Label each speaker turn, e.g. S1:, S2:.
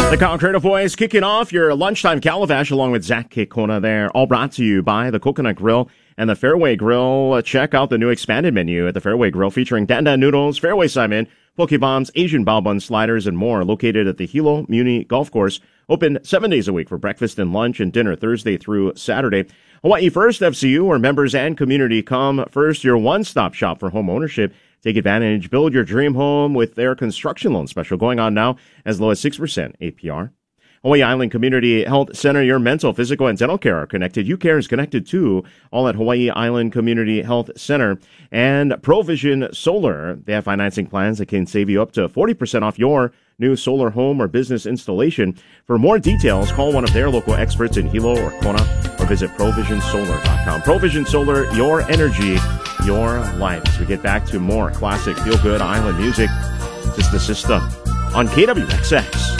S1: The Creative Voice kicking off your lunchtime calabash along with Zach Kekona there. All brought to you by the Coconut Grill and the Fairway Grill. Check out the new expanded menu at the Fairway Grill featuring Dan Dan Noodles, Fairway Simon, Poke Bombs, Asian Bao Bun Sliders, and more. Located at the Hilo Muni Golf Course. Open 7 days a week for breakfast and lunch and dinner Thursday through Saturday. Hawaii First FCU, where members and community come first, your one-stop shop for home ownership. Take advantage. Build your dream home with their construction loan special going on now as low as 6% APR. Hawaii Island Community Health Center, your mental, physical, and dental care are connected. UCare is connected too, all at Hawaii Island Community Health Center. And Provision Solar, they have financing plans that can save you up to 40% off your new solar home or business installation. For more details, call one of their local experts in Hilo or Kona or visit provisionsolar.com. Provision Solar, your energy, your life. As we get back to more classic feel-good island music, just the system on KWXX.